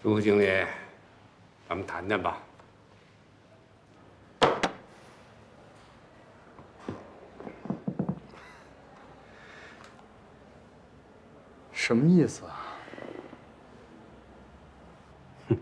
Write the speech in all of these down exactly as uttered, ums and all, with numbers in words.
陆经理，咱们谈谈吧。 什么意思啊？ 哼，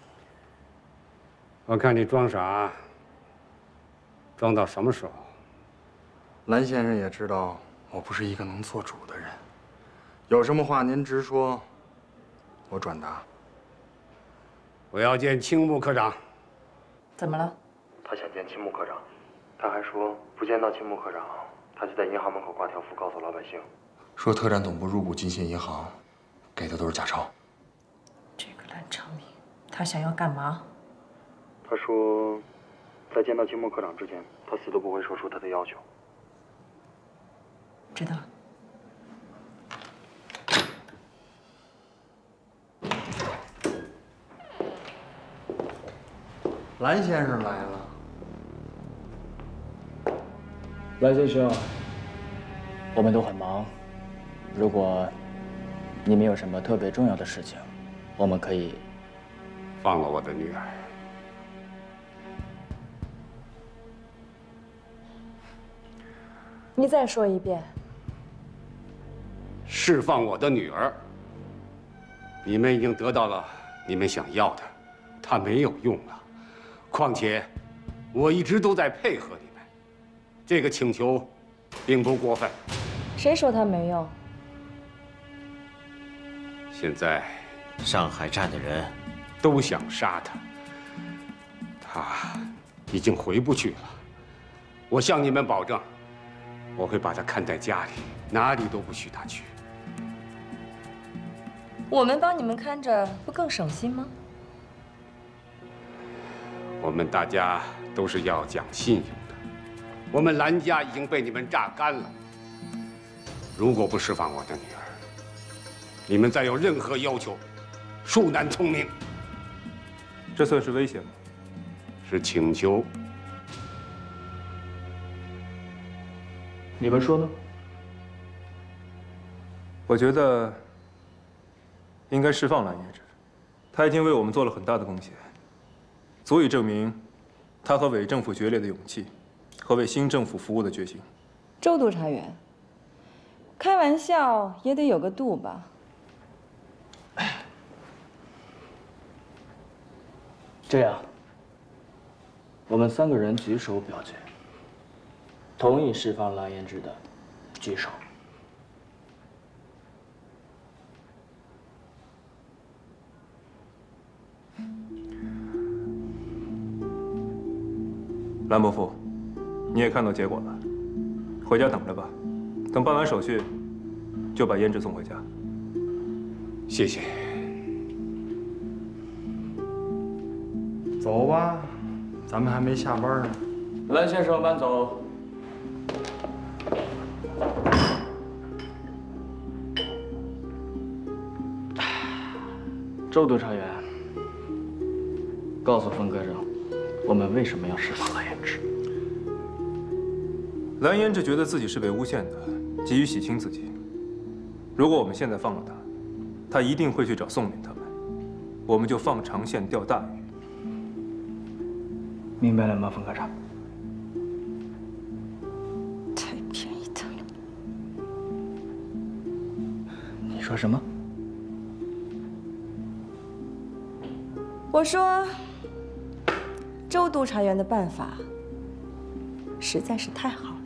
我看你装傻，装到什么时候？ 蓝先生也知道我不是一个能做主的人，有什么话您直说，我转达。 我要见青木科长。 怎么了？ 他想见青木科长，他还说不见到青木科长，他就在银行门口挂条幅告诉老百姓，说特战总部入股金信银行，给的都是假钞。 这个蓝长明，他想要干嘛？ 他说，在见到青木科长之前，他死都不会说出他的要求。 知道了。 蓝先生来了。 蓝先生，我们都很忙，如果你们有什么特别重要的事情，我们可以放了我的女儿。 你再说一遍。 释放我的女儿。你们已经得到了你们想要的，她没有用了。况且，我一直都在配合你们，这个请求并不过分。 谁说他没用？ 现在， 上海站的人都想杀他，他已经回不去了。我向你们保证，我会把他看在家里，哪里都不许他去。 我们帮你们看着，不更省心吗？ 我们大家都是要讲信用的。我们蓝家已经被你们榨干了。如果不释放我的女儿，你们再有任何要求，恕难从命。 这算是威胁吗？ 是请求。 你们说呢？ 我觉得应该释放蓝叶之，他已经为我们做了很大的贡献，足以证明他和伪政府决裂的勇气，和为新政府服务的决心。 周督察员，开玩笑也得有个度吧？ 这样，我们三个人举手表决，同意释放蓝嫣之的，举手。 蓝伯父，你也看到结果了，回家等着吧。等办完手续，就把胭脂送回家。 谢谢。 走吧，咱们还没下班呢。 蓝先生，慢走。周督察员，告诉冯科长，我们为什么要释放蓝嫣之？ 蓝嫣之觉得自己是被诬陷的，急于洗清自己。如果我们现在放了他，他一定会去找宋敏他们，我们就放长线钓大鱼。 明白了吗，冯科长？ 太便宜他了。 你说什么？ 我说，周督察员的办法实在是太好了。